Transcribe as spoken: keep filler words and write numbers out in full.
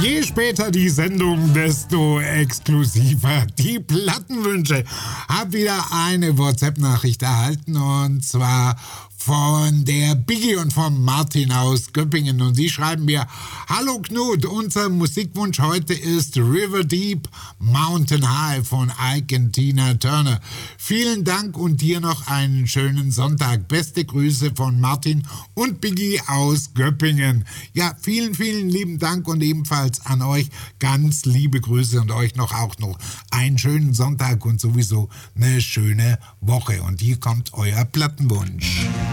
Je später die Sendung, desto exklusiver die Plattenwünsche. Hab wieder eine WhatsApp-Nachricht erhalten und zwar von der Biggie und vom Martin aus Göppingen. Und sie schreiben mir: Hallo Knut, unser Musikwunsch heute ist River Deep, Mountain High von Ike und Tina Turner. Vielen Dank und dir noch einen schönen Sonntag. Beste Grüße von Martin und Biggie aus Göppingen. Ja, vielen, vielen lieben Dank und ebenfalls an euch ganz liebe Grüße und euch noch auch noch einen schönen Sonntag und sowieso eine schöne Woche. Und hier kommt euer Plattenwunsch.